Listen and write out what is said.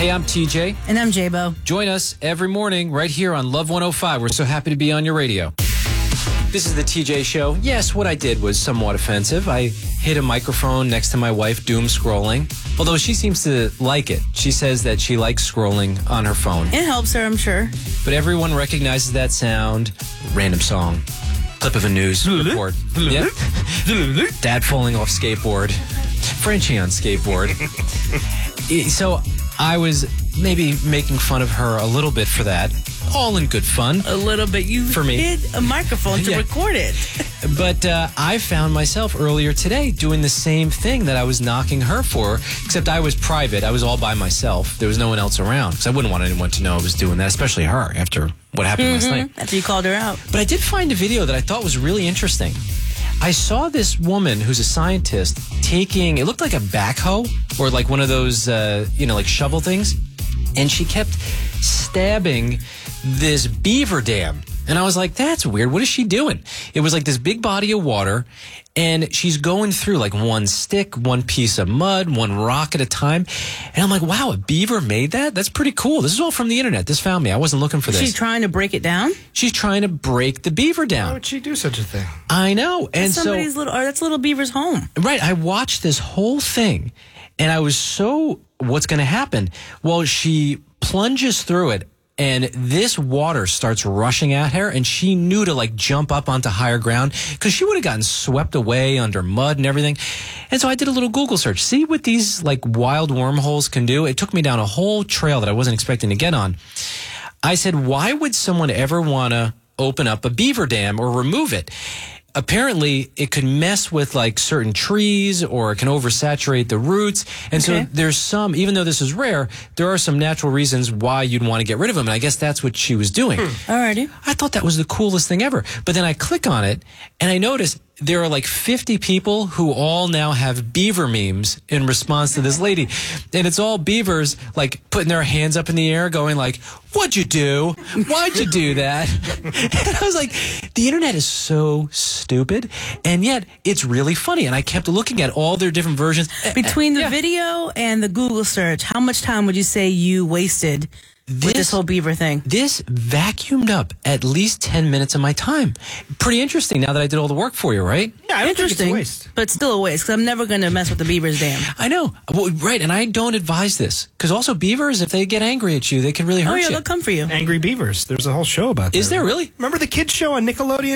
Hey, I'm TJ. And I'm J-Bo. Join us every morning right here on Love 105. We're so happy to be on your radio. This is the TJ Show. Yes, what I did was somewhat offensive. I hit a microphone next to my wife, doom scrolling. Although she seems to like it. She says that she likes scrolling on her phone. It helps her, I'm sure. But everyone recognizes that sound. Random song. Clip of a news report. Yep. Dad falling off skateboard. Frenchie on skateboard. So I was maybe making fun of her a little bit for that. All in good fun. A little bit. You for me. hit a microphone to record it. But I found myself earlier today doing the same thing that I was knocking her for, except I was private. I was all by myself. There was no one else around because I wouldn't want anyone to know I was doing that, especially her after what happened last night. After you called her out. But I did find a video that I thought was really interesting. I saw this woman who's a scientist taking, it looked like a backhoe or like one of those, like shovel things. And she kept stabbing this beaver dam. And I was like, that's weird. What is she doing? It was like this big body of water. And she's going through like one stick, one piece of mud, one rock at a time. And I'm like, wow, a beaver made that? That's pretty cool. This is all from the internet. This found me. I wasn't looking for this. She's trying to break it down? She's trying to break the beaver down. Why would she do such a thing? I know. And that's that's little beaver's home. Right. I watched this whole thing and I was what's going to happen? Well, she plunges through it. And this water starts rushing at her, and she knew to like jump up onto higher ground because she would have gotten swept away under mud and everything. And so I did a little Google search. See what these like wild wormholes can do? It took me down a whole trail that I wasn't expecting to get on. I said, why would someone ever want to open up a beaver dam or remove it? Apparently, it could mess with like certain trees or it can oversaturate the roots. And so there's some, even though this is rare, there are some natural reasons why you'd want to get rid of them. And I guess that's what she was doing. Alrighty. I thought that was the coolest thing ever. But then I click on it and I notice there are like 50 people who all now have beaver memes in response to this lady. And it's all beavers like putting their hands up in the air going like, what'd you do? Why'd you do that? And I was like, the internet is so stupid. And yet it's really funny. And I kept looking at all their different versions. Between the video and the Google search, how much time would you say you wasted with this whole beaver thing? This vacuumed up at least 10 minutes of my time. Pretty interesting now that I did all the work for you, right? Yeah, I don't think it's a Interesting, waste. but still a waste because I'm never going to mess with the beaver's dam. I know. Well, right, and I don't advise this. Because also beavers, if they get angry at you, they can really hurt Oh, yeah, you. they'll come for you. Angry Beavers. There's a whole show about that. Is there really? Remember the kids show on Nickelodeon?